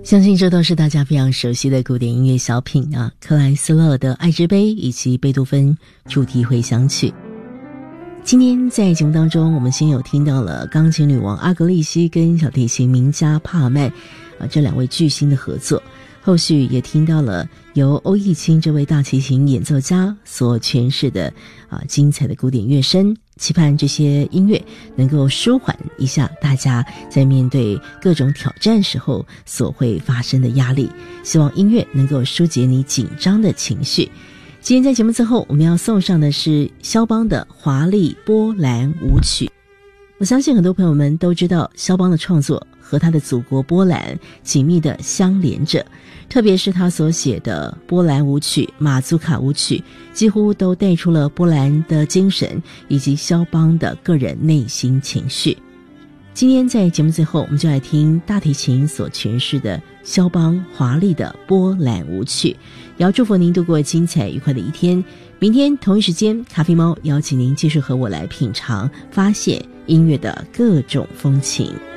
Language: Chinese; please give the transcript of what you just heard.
相信这都是大家非常熟悉的古典音乐小品啊，克莱斯勒的《爱之杯》以及贝多芬主题回响曲。今天在节目当中，我们先有听到了钢琴女王阿格丽西跟小提琴名家帕尔曼这两位巨星的合作，后续也听到了由欧逸清这位大提琴演奏家所诠释的精彩的古典乐声，期盼这些音乐能够舒缓一下大家在面对各种挑战时候所会发生的压力，希望音乐能够疏解你紧张的情绪。今天在节目最后，我们要送上的是肖邦的华丽波兰舞曲。我相信很多朋友们都知道，肖邦的创作和他的祖国波兰紧密的相连着，特别是他所写的波兰舞曲、马祖卡舞曲，几乎都带出了波兰的精神以及肖邦的个人内心情绪。今天在节目最后，我们就来听大提琴所诠释的肖邦华丽的波兰舞曲。也要祝福您度过精彩愉快的一天。明天同一时间，咖啡猫邀请您继续和我来品尝发现音乐的各种风情。